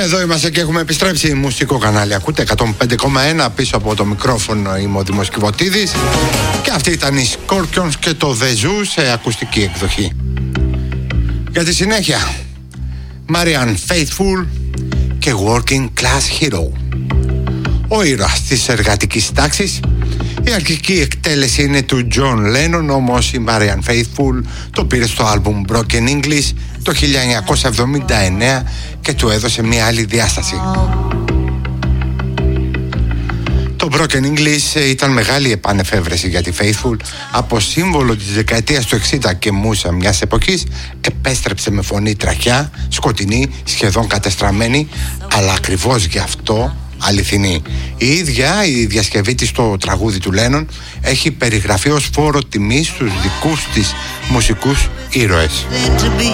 Εδώ είμαστε και έχουμε επιστρέψει μουσικό κανάλι. Ακούτε 105,1 πίσω από το μικρόφωνο. Είμαι ο Δημός Κιβωτίδης. Και αυτή ήταν η Scorpions και το The Zoo σε ακουστική εκδοχή. Για τη συνέχεια, Marianne Faithfull και Working Class Hero. Ο ήρωας της εργατικής τάξης. Η αρχική εκτέλεση είναι του John Lennon, όμως η Marianne Faithfull το πήρε στο άλμπουμ Broken English το 1979 και του έδωσε μια άλλη διάσταση. Το Broken English ήταν μεγάλη επανεφεύρεση για τη Faithfull. Από σύμβολο της δεκαετίας του 60 και μούσα μιας εποχής, επέστρεψε με φωνή τραχιά, σκοτεινή, σχεδόν κατεστραμμένη, αλλά ακριβώς γι' αυτό αληθινή. Η ίδια η διασκευή της στο τραγούδι του Lennon έχει περιγραφεί ως φόρο τιμής στους δικούς της μουσικούς ήρωες.